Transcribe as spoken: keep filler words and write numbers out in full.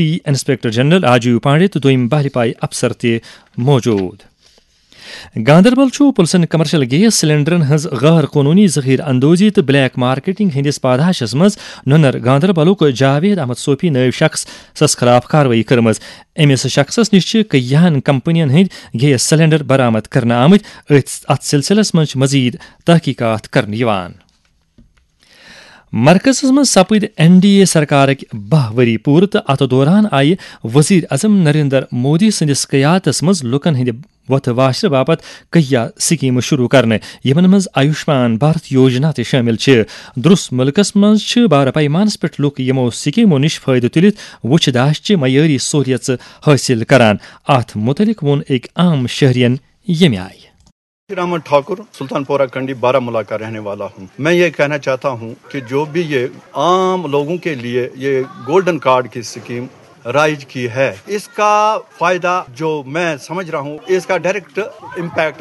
Deputy inspector general Rajiv Pandey تو دویم بہلہِ پاے افسر تہِ موجود. گاندربل پُلسن کمرشل گیس سلنڈرن ہز غیر قانونی ذخیر اندوزی تو بلیک مارکیٹنگ ہندس پاداشس مز ننر گاندربلک جاوید احمد صوفی نٲیِو شخص سس خلاف کاروٲیی کٔرمٕژ. أمِس شخصس نش کیاہن کمپنین ہندۍ گیس سلنڈر برآمد کرنہٕ آمٕتۍ. اتھ سلسلس منٛز چھِ مزید تحقیقات کرنہٕ یِوان. مرکزس مز سپد این ڈی اے سرکارک بہ وری پور تو ات دوران آئی وزیر اعظم نریندر مودی سندس قیادتس مز لکن ہند وتھ واشر باپت کیا سکیم شروع کرنے یمن مز آیوشمان بھارت یوجنا تہ شامل چھ. درست ملکس مز بار پیمانس پہ لوک یمو سکیمو نش فائدہ تلت وچھ داش چہ معیاری سہولیت حاصل کران. ات متعلق وون ایک عام شہرین یمہ آئی. رحمن ٹھاکر سلطان پورہ کنڈی بارہمولہ کا رہنے والا ہوں. میں یہ کہنا چاہتا ہوں کہ جو بھی یہ عام لوگوں کے لیے یہ گولڈن کارڈ کی اسکیم رائج کی ہے اس کا فائدہ جو میں سمجھ رہا ہوں اس کا ڈائریکٹ امپیکٹ